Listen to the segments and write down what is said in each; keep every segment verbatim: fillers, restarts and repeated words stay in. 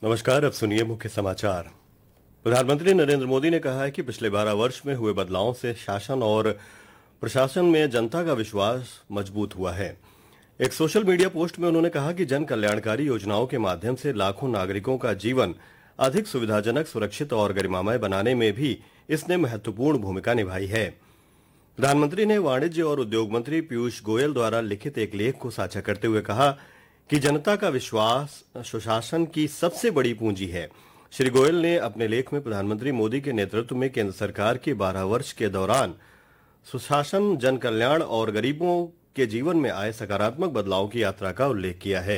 नमस्कार। अब सुनिए मुख्य समाचार। प्रधानमंत्री नरेंद्र मोदी ने कहा है कि पिछले बारह वर्ष में हुए बदलावों से शासन और प्रशासन में जनता का विश्वास मजबूत हुआ है। एक सोशल मीडिया पोस्ट में उन्होंने कहा कि जन कल्याणकारी योजनाओं के माध्यम से लाखों नागरिकों का जीवन अधिक सुविधाजनक, सुरक्षित और गरिमामय बनाने में भी इसने महत्वपूर्ण भूमिका निभाई है। प्रधानमंत्री ने वाणिज्य और उद्योग मंत्री पीयूष गोयल द्वारा लिखित एक लेख को साझा करते हुए कहा कि जनता का विश्वास सुशासन की सबसे बड़ी पूंजी है। श्री गोयल ने अपने लेख में प्रधानमंत्री मोदी के नेतृत्व में केंद्र सरकार के बारह वर्ष के दौरान सुशासन, जन कल्याण और गरीबों के जीवन में आए सकारात्मक बदलाव की यात्रा का उल्लेख किया है।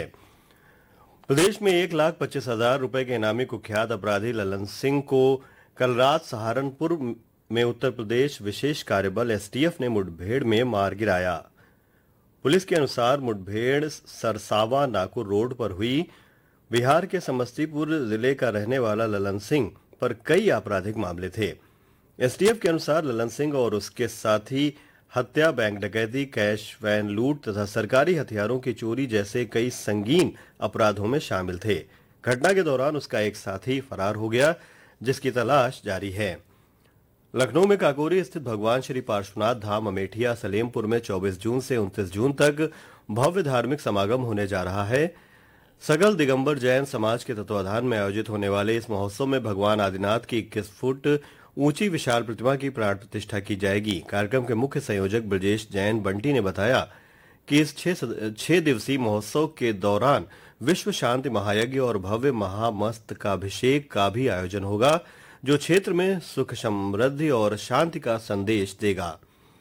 प्रदेश में एक लाख पच्चीस हजार रुपए के इनामी कुख्यात अपराधी ललन सिंह को कल रात सहारनपुर में उत्तर प्रदेश विशेष कार्यबल एसटीएफ ने मुठभेड़ में मार गिराया। पुलिस के अनुसार मुठभेड़ सरसावा नाकुर रोड पर हुई। बिहार के समस्तीपुर जिले का रहने वाला ललन सिंह पर कई आपराधिक मामले थे। एसटीएफ के अनुसार ललन सिंह और उसके साथी हत्या, बैंक डकैती, कैश वैन लूट तथा सरकारी हथियारों की चोरी जैसे कई संगीन अपराधों में शामिल थे। घटना के दौरान उसका एक साथी फरार हो गया, जिसकी तलाश जारी है। लखनऊ में काकोरी स्थित भगवान श्री पार्श्वनाथ धाम अमेठिया सलेमपुर में चौबीस जून से उनतीस जून तक भव्य धार्मिक समागम होने जा रहा है। सगल दिगंबर जैन समाज के तत्वाधान में आयोजित होने वाले इस महोत्सव में भगवान आदिनाथ की इक्कीस फुट ऊंची विशाल प्रतिमा की प्राण प्रतिष्ठा की जाएगी। कार्यक्रम के मुख्य संयोजक ब्रजेश जैन बंटी ने बताया कि इस छह दिवसीय महोत्सव के दौरान विश्व शांति महायज्ञ और भव्य महामस्तकाभिषेक का भी आयोजन होगा, जो क्षेत्र में सुख, समृद्धि और शांति का संदेश देगा।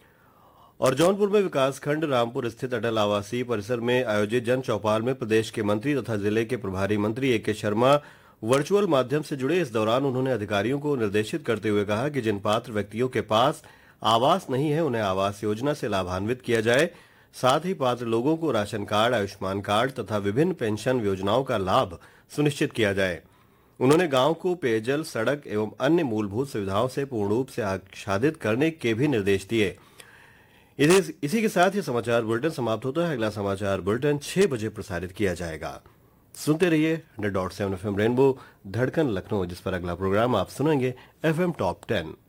और जौनपुर में विकासखंड रामपुर स्थित अटल आवासीय परिसर में आयोजित जन चौपाल में प्रदेश के मंत्री तथा जिले के प्रभारी मंत्री ए के शर्मा वर्चुअल माध्यम से जुड़े। इस दौरान उन्होंने अधिकारियों को निर्देशित करते हुए कहा कि जिन पात्र व्यक्तियों के पास आवास नहीं है, उन्हें आवास योजना से लाभान्वित किया जाए। साथ ही पात्र लोगों को राशन कार्ड, आयुष्मान कार्ड तथा विभिन्न पेंशन योजनाओं का लाभ सुनिश्चित किया जाए। उन्होंने गांव को पेयजल, सड़क एवं अन्य मूलभूत सुविधाओं से पूर्ण रूप से आच्छादित करने के भी निर्देश दिए। इसी के साथ ये समाचार बुलेटिन समाप्त होता है। अगला समाचार बुलेटिन छह बजे प्रसारित किया जाएगा। सुनते रहिए hundred dot seven F M rainbow धड़कन लखनऊ, जिस पर अगला प्रोग्राम आप सुनेंगे एफ एम टॉप टेन।